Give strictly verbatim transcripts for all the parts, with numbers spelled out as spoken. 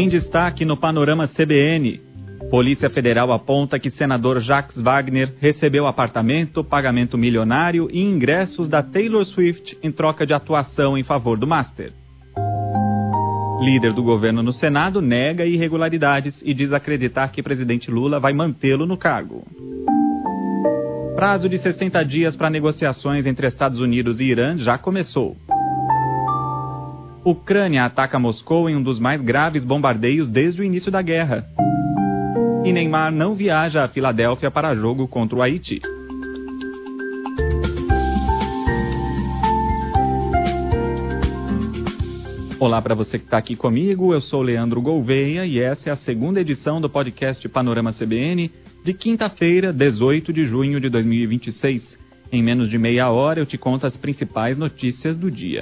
Em destaque no Panorama C B N, Polícia Federal aponta que senador Jacques Wagner recebeu apartamento, pagamento milionário e ingressos da Taylor Swift em troca de atuação em favor do Master. Líder do governo no Senado nega irregularidades e diz acreditar que presidente Lula vai mantê-lo no cargo. Prazo de sessenta dias para negociações entre Estados Unidos e Irã já começou. Ucrânia ataca Moscou em um dos mais graves bombardeios desde o início da guerra. E Neymar não viaja a Filadélfia para jogo contra o Haiti. Olá para você que está aqui comigo, eu sou Leandro Gouveia e essa é a segunda edição do podcast Panorama C B N de quinta-feira, dezoito de junho de dois mil e vinte e seis. Em menos de meia hora eu te conto as principais notícias do dia.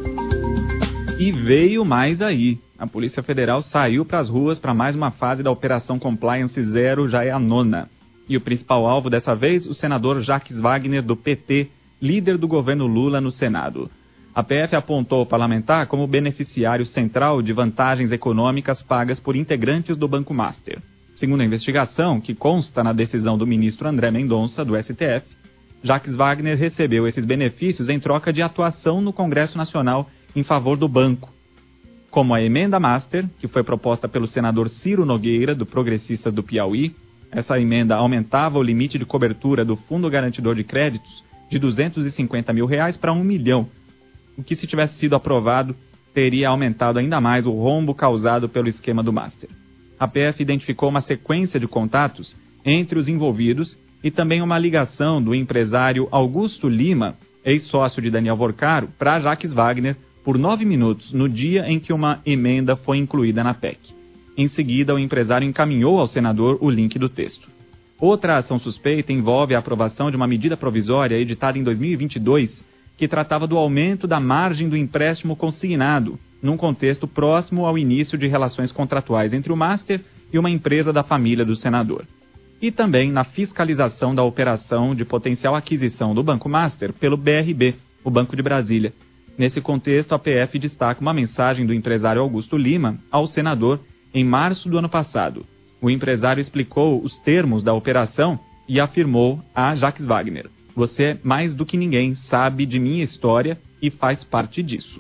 E veio mais aí. A Polícia Federal saiu para as ruas para mais uma fase da Operação Compliance Zero, já é a nona. E o principal alvo dessa vez, o senador Jacques Wagner, do P T, líder do governo Lula no Senado. A P F apontou o parlamentar como beneficiário central de vantagens econômicas pagas por integrantes do Banco Master. Segundo a investigação, que consta na decisão do ministro André Mendonça, do S T F, Jacques Wagner recebeu esses benefícios em troca de atuação no Congresso Nacional em favor do banco, como a emenda Master, que foi proposta pelo senador Ciro Nogueira, do Progressistas do Piauí. Essa emenda aumentava o limite de cobertura do Fundo Garantidor de Créditos de duzentos e cinquenta mil reais para um milhão, o que, se tivesse sido aprovado, teria aumentado ainda mais o rombo causado pelo esquema do Master. A P F identificou uma sequência de contatos entre os envolvidos e também uma ligação do empresário Augusto Lima, ex-sócio de Daniel Vorcaro, para Jacques Wagner, por nove minutos, no dia em que uma emenda foi incluída na P E C. Em seguida, o empresário encaminhou ao senador o link do texto. Outra ação suspeita envolve a aprovação de uma medida provisória editada em dois mil e vinte e dois, que tratava do aumento da margem do empréstimo consignado, num contexto próximo ao início de relações contratuais entre o Master e uma empresa da família do senador. E também na fiscalização da operação de potencial aquisição do Banco Master pelo B R B, o Banco de Brasília. Nesse contexto, a P F destaca uma mensagem do empresário Augusto Lima ao senador em março do ano passado. O empresário explicou os termos da operação e afirmou a Jacques Wagner: "Você, mais do que ninguém, sabe de minha história e faz parte disso."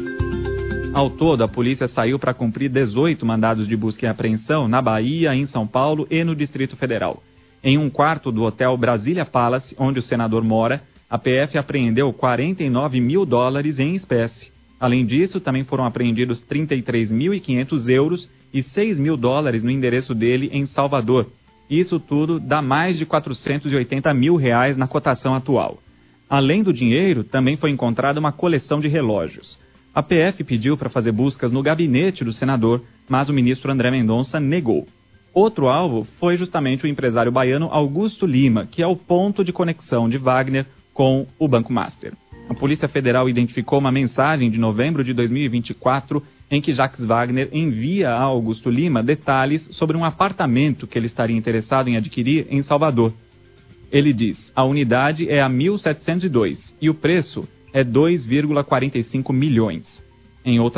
Ao todo, a polícia saiu para cumprir dezoito mandados de busca e apreensão na Bahia, em São Paulo e no Distrito Federal. Em um quarto do hotel Brasília Palace, onde o senador mora, a P F apreendeu quarenta e nove mil dólares em espécie. Além disso, também foram apreendidos trinta e três mil e quinhentos euros e seis mil dólares no endereço dele em Salvador. Isso tudo dá mais de quatrocentos e oitenta mil reais na cotação atual. Além do dinheiro, também foi encontrada uma coleção de relógios. A P F pediu para fazer buscas no gabinete do senador, mas o ministro André Mendonça negou. Outro alvo foi justamente o empresário baiano Augusto Lima, que é o ponto de conexão de Wagner com o Banco Master. A Polícia Federal identificou uma mensagem de novembro de dois mil e vinte e quatro em que Jacques Wagner envia a Augusto Lima detalhes sobre um apartamento que ele estaria interessado em adquirir em Salvador. Ele diz: "A unidade é a mil setecentos e dois e o preço é dois vírgula quarenta e cinco milhões. Em outra